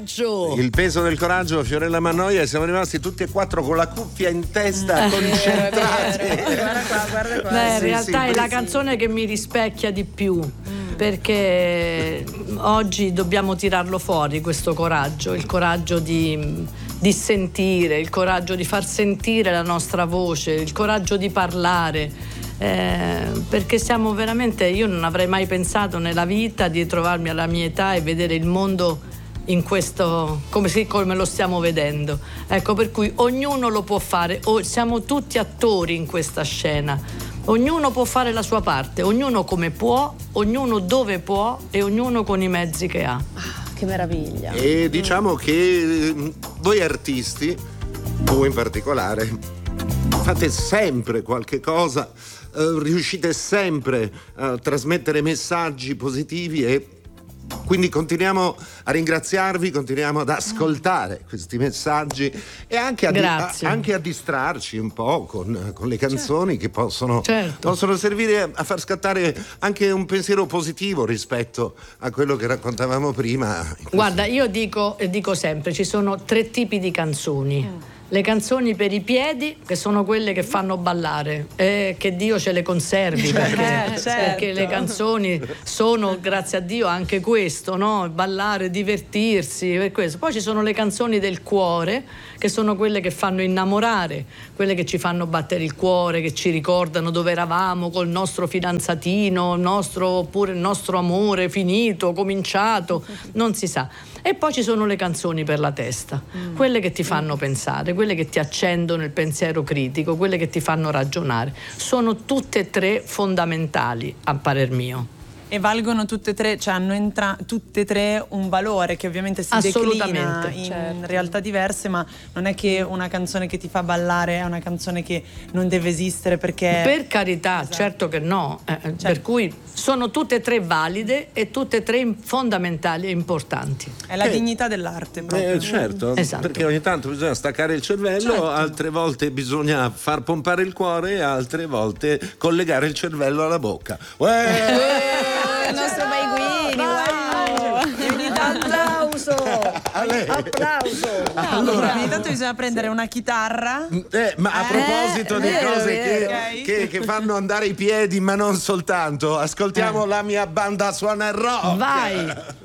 coraggio. Il peso del coraggio, Fiorella Mannoia, e siamo rimasti tutti e quattro con la cuffia in testa, concentrati. Guarda qua. Beh, in realtà è la canzone che mi rispecchia di più, perché oggi dobbiamo tirarlo fuori questo coraggio, il coraggio di sentire, il coraggio di far sentire la nostra voce, il coraggio di parlare. Perché siamo veramente, io non avrei mai pensato nella vita di trovarmi alla mia età e vedere il mondo in questo come lo stiamo vedendo. Ecco, per cui ognuno lo può fare, siamo tutti attori in questa scena, ognuno può fare la sua parte, ognuno come può, ognuno dove può e ognuno con i mezzi che ha. Che meraviglia. E diciamo che voi artisti, tu in particolare, fate sempre qualche cosa, riuscite sempre a trasmettere messaggi positivi e quindi continuiamo a ringraziarvi, continuiamo ad ascoltare questi messaggi e anche a distrarci un po' con le canzoni, che possono servire a far scattare anche un pensiero positivo rispetto a quello che raccontavamo prima. Guarda, io dico sempre, ci sono 3 tipi di canzoni. Le canzoni per i piedi, che sono quelle che fanno ballare, che Dio ce le conservi, perché le canzoni sono, grazie a Dio, anche questo, no? Ballare, divertirsi, per questo. Poi ci sono le canzoni del cuore, che sono quelle che fanno innamorare, quelle che ci fanno battere il cuore, che ci ricordano dove eravamo col nostro fidanzatino, oppure il nostro amore finito, cominciato, non si sa. E poi ci sono le canzoni per la testa, quelle che ti fanno pensare, quelle che ti accendono il pensiero critico, quelle che ti fanno ragionare. Sono tutte e 3 fondamentali, a parer mio. E valgono tutte e 3, cioè hanno tutte e 3 un valore che ovviamente si declina in realtà diverse, ma non è che una canzone che ti fa ballare è una canzone che non deve esistere, perché... Per carità, certo che no. Per cui sono tutte e 3 valide e tutte e 3 fondamentali e importanti. È la dignità dell'arte proprio. Certo, esatto. Perché ogni tanto bisogna staccare il cervello, altre volte bisogna far pompare il cuore, altre volte collegare il cervello alla bocca. Il nostro Baiguini, applauso. Allora, ogni tanto bisogna prendere una chitarra. Ma a proposito di cose che fanno andare i piedi, ma non soltanto, ascoltiamo La mia banda suona il rock. Vai!